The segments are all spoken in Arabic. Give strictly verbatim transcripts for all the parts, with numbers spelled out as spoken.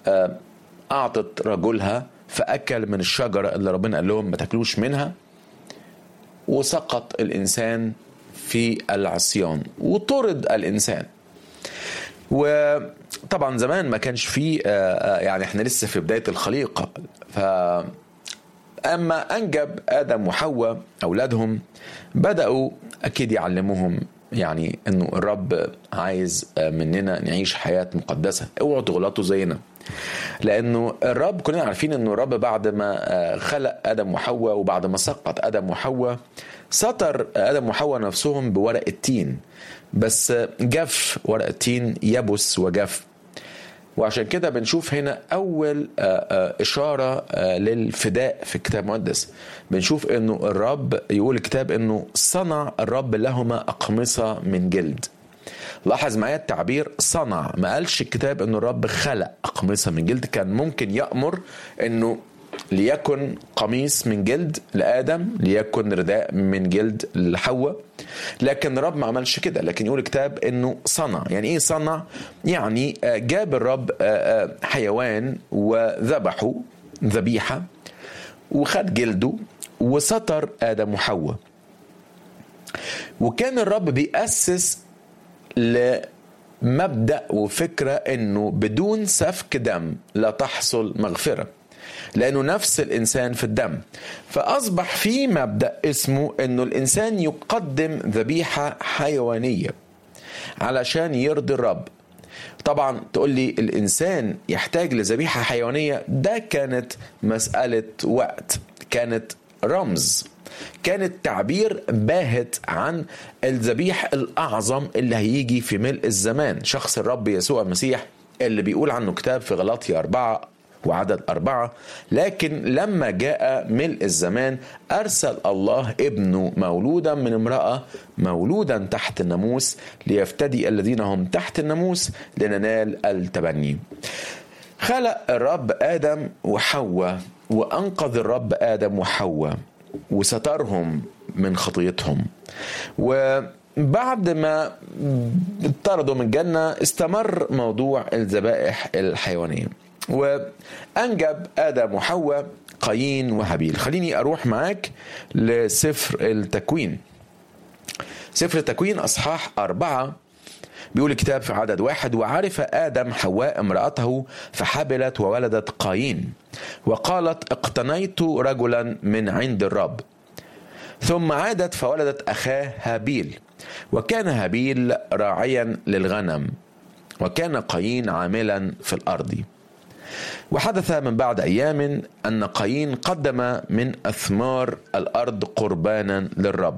أعطت رجلها فأكل من الشجرة اللي ربنا قال لهم ما تاكلوش منها، وسقط الإنسان في العصيان وطرد الإنسان. وطبعا زمان ما كانش فيه، يعني احنا لسه في بداية الخليقة، فأما أنجب آدم وحواء أولادهم بدأوا أكيد يعلموهم يعني أنه الرب عايز مننا نعيش حياة مقدسة، اوعوا تغلطوا زينا، لأنه الرب كلنا عارفين أنه الرب بعد ما خلق آدم وحواء وبعد ما سقط آدم وحواء سطر آدم وحواء نفسهم بورق التين، بس جف ورق التين يبس وجف. وعشان كده بنشوف هنا أول إشارة للفداء في الكتاب المقدس. بنشوف أنه الرب يقول الكتاب أنه صنع الرب لهما أقمصة من جلد. لاحظ معايا التعبير صنع، ما قالش الكتاب أنه الرب خلق أقمصة من جلد. كان ممكن يأمر أنه ليكن قميص من جلد لآدم، ليكن رداء من جلد لحواء، لكن الرب ما عملش كده. لكن يقول الكتاب انه صنع. يعني ايه صنع؟ يعني جاب الرب حيوان وذبحه ذبيحة وخد جلده وستر آدم وحواء. وكان الرب بيأسس لمبدأ وفكرة انه بدون سفك دم لا تحصل مغفرة، لأنه نفس الإنسان في الدم. فأصبح في مبدأ اسمه أنه الإنسان يقدم ذبيحة حيوانية علشان يرضي الرب. طبعا تقول لي الإنسان يحتاج لذبيحة حيوانية، ده كانت مسألة وقت، كانت رمز، كانت تعبير باهت عن الذبيح الأعظم اللي هيجي في ملء الزمان، شخص الرب يسوع المسيح اللي بيقول عنه كتاب في غلاطية أربعة وعدد أربعة: لكن لما جاء ملء الزمان أرسل الله ابنه مولودا من امرأة مولودا تحت الناموس ليفتدي الذين هم تحت الناموس لننال التبني. خلق الرب آدم وحواء، وأنقذ الرب آدم وحواء وسترهم من خطيتهم. وبعد ما اطردوا من الجنة استمر موضوع الذبائح الحيوانية، وأنجب آدم وحواء قايين وهابيل. خليني أروح معاك لسفر التكوين. سفر التكوين أصحاح أربعة بيقول الكتاب في عدد واحد: وعرف آدم حواء امرأته فحبلت وولدت قايين، وقالت اقتنيت رجلا من عند الرب. ثم عادت فولدت أخاه هابيل، وكان هابيل راعيا للغنم، وكان قايين عاملا في الأرض. وحدث من بعد أيام أن قايين قدم من أثمار الأرض قربانا للرب،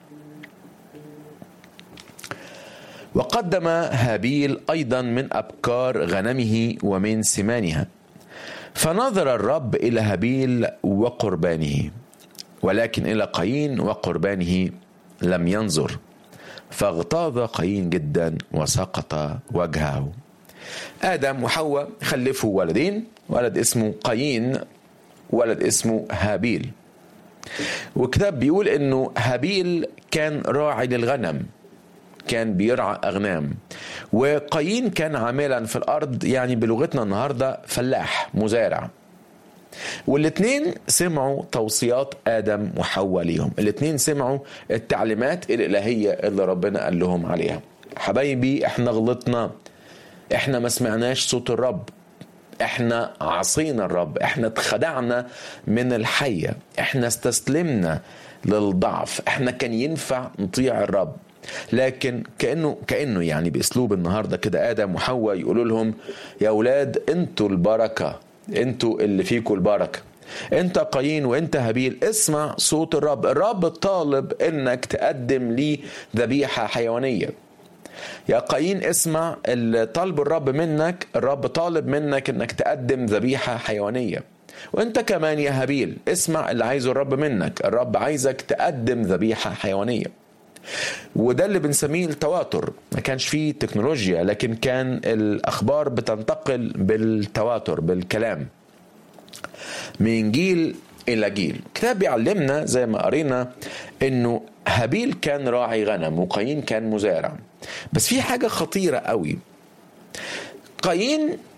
وقدم هابيل أيضا من أبكار غنمه ومن سمانها. فنظر الرب إلى هابيل وقربانه، ولكن إلى قايين وقربانه لم ينظر، فاغتاظ قايين جدا وسقط وجهه. آدم وحواء خلفوا ولدين، ولد اسمه قايين، ولد اسمه هابيل. والكتاب بيقول انه هابيل كان راعي للغنم، كان بيرعى أغنام، وقايين كان عاملا في الأرض، يعني بلغتنا النهاردة فلاح مزارع. والاثنين سمعوا توصيات آدم وحواء ليهم، الاثنين سمعوا التعليمات الإلهية اللي ربنا قال لهم عليها. حبايبي احنا غلطنا، احنا ما سمعناش صوت الرب، احنا عصينا الرب، احنا اتخدعنا من الحية، احنا استسلمنا للضعف. احنا كان ينفع نطيع الرب، لكن كأنه كأنه يعني بأسلوب النهاردة كده آدم وحواء يقولوا لهم يا أولاد انتوا البركة، انتوا اللي فيكوا البركة، انت قايين وانت هابيل اسمع صوت الرب. الرب طالب انك تقدم لي ذبيحة حيوانية. يا قايين اسمع اللي طالب الرب منك، الرب طالب منك انك تقدم ذبيحة حيوانية. وانت كمان يا هابيل اسمع اللي عايزه الرب منك، الرب عايزك تقدم ذبيحة حيوانية. وده اللي بنسميه التواتر. ما كانش فيه تكنولوجيا، لكن كان الأخبار بتنتقل بالتواتر، بالكلام من جيل إلى جيل. الكتاب بيعلمنا زي ما قرينا إنه هابيل كان راعي غنم وقايين كان مزارع. بس في حاجة خطيرة قوي، قايين